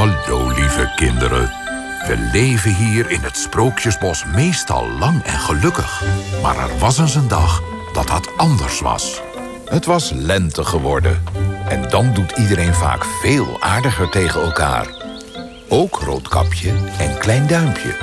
Hallo, lieve kinderen. We leven hier in het Sprookjesbos meestal lang en gelukkig. Maar er was eens een dag dat dat anders was. Het was lente geworden. En dan doet iedereen vaak veel aardiger tegen elkaar. Ook Roodkapje en Klein Duimpje.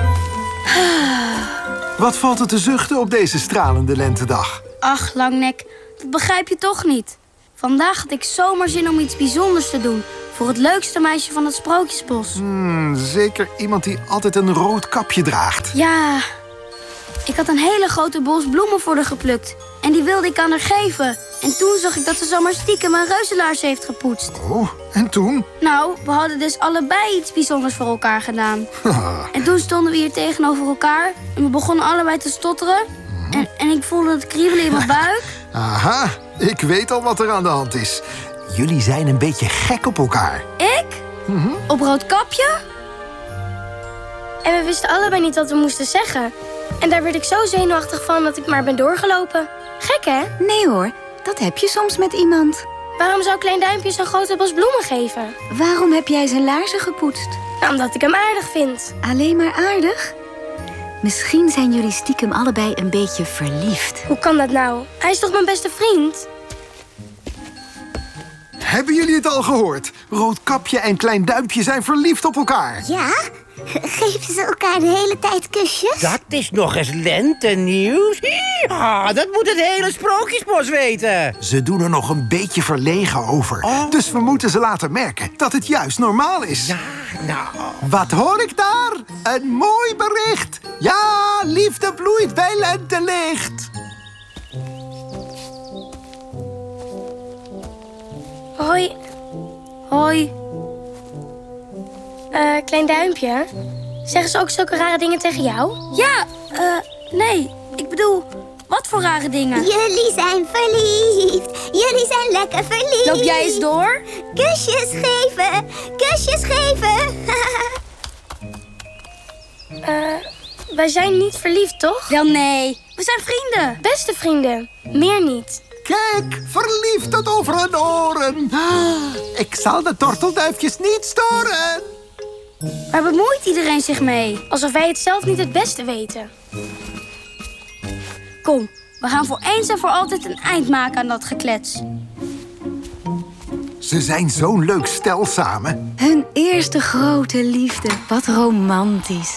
Wat valt er te zuchten op deze stralende lentedag? Ach, Langnek, dat begrijp je toch niet. Vandaag had ik zomaar zin om iets bijzonders te doen. Voor het leukste meisje van het Sprookjesbos. Zeker iemand die altijd een rood kapje draagt. Ja, ik had een hele grote bos bloemen voor haar geplukt. En die wilde ik aan haar geven. En toen zag ik dat ze zomaar stiekem mijn reuzelaars heeft gepoetst. Oh, en toen? Nou, we hadden dus allebei iets bijzonders voor elkaar gedaan. En toen stonden we hier tegenover elkaar. En we begonnen allebei te stotteren. En ik voelde het kriebelen in mijn buik. Aha, ik weet al wat er aan de hand is. Jullie zijn een beetje gek op elkaar. Ik? Op Roodkapje? En we wisten allebei niet wat we moesten zeggen. En daar werd ik zo zenuwachtig van dat ik maar ben doorgelopen. Gek, hè? Nee hoor, dat heb je soms met iemand. Waarom zou Klein Duimpje zo'n grote bos bloemen geven? Waarom heb jij zijn laarzen gepoetst? Nou, omdat ik hem aardig vind. Alleen maar aardig? Misschien zijn jullie stiekem allebei een beetje verliefd. Hoe kan dat nou? Hij is toch mijn beste vriend? Hebben jullie het al gehoord? Roodkapje en Klein Duimpje zijn verliefd op elkaar. Ja? Geven ze elkaar de hele tijd kusjes? Dat is nog eens lentenieuws. Ja, dat moet het hele Sprookjesbos weten. Ze doen er nog een beetje verlegen over. Dus we moeten ze laten merken dat het juist normaal is. Ja, nou... Wat hoor ik daar? Een mooi bericht. Ja, liefde bloeit bij lentelicht. Hoi. Hoi. Klein Duimpje. Zeggen ze ook zulke rare dingen tegen jou? Ja, nee. Ik bedoel, wat voor rare dingen? Jullie zijn verliefd. Jullie zijn lekker verliefd. Loop jij eens door? Kusjes geven. Kusjes geven. Wij zijn niet verliefd, toch? Wel nee, we zijn vrienden. Beste vrienden. Meer niet. Kijk, verliefd tot over hun oren. Ik zal de tortelduifjes niet storen. Waar bemoeit iedereen zich mee? Alsof wij het zelf niet het beste weten. Kom, we gaan voor eens en voor altijd een eind maken aan dat geklets. Ze zijn zo'n leuk stel samen. Hun eerste grote liefde. Wat romantisch.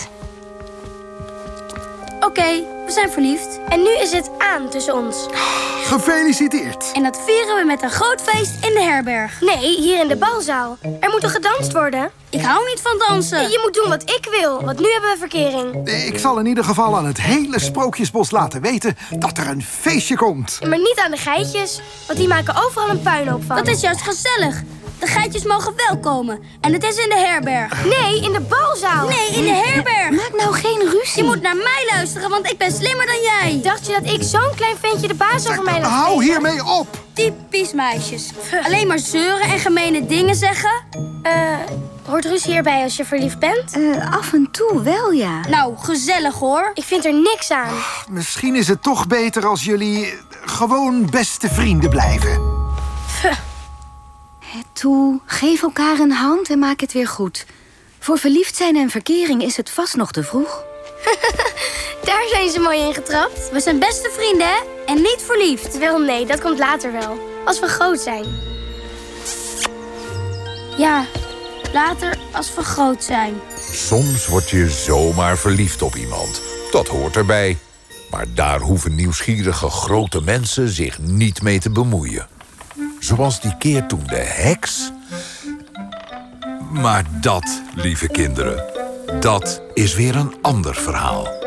Oké, we zijn verliefd. En nu is het aan tussen ons. Gefeliciteerd. En dat vieren we met een groot feest in de herberg. Nee, hier in de balzaal. Er moet toch gedanst worden? Ik hou niet van dansen. Je moet doen wat ik wil, want nu hebben we verkering. Ik zal in ieder geval aan het hele Sprookjesbos laten weten dat er een feestje komt. Maar niet aan de geitjes, want die maken overal een puinhoop van. Dat is juist gezellig. De geitjes mogen wel komen. En het is in de herberg. Nee, in de balzaal. Nee, in de herberg. Maak nou geen ruzie. Je moet naar mij luisteren, want ik ben slimmer dan jij. Dacht je dat ik zo'n klein ventje de baas over mij laat Hou spelen? hiermee op. Typisch meisjes. Alleen maar zeuren en gemene dingen zeggen. Hoort ruzie hierbij als je verliefd bent? Af en toe wel, ja. Nou, gezellig hoor. Ik vind er niks aan. Misschien is het toch beter als jullie gewoon beste vrienden blijven. Toe, geef elkaar een hand en maak het weer goed. Voor verliefd zijn en verkering is het vast nog te vroeg. Daar zijn ze mooi in getrapt. We zijn beste vrienden, hè? En niet verliefd. Wel nee, dat komt later wel. Als we groot zijn. Ja, later als we groot zijn. Soms word je zomaar verliefd op iemand. Dat hoort erbij. Maar daar hoeven nieuwsgierige grote mensen zich niet mee te bemoeien. Zoals die keer toen de heks. Maar dat, lieve kinderen, dat is weer een ander verhaal.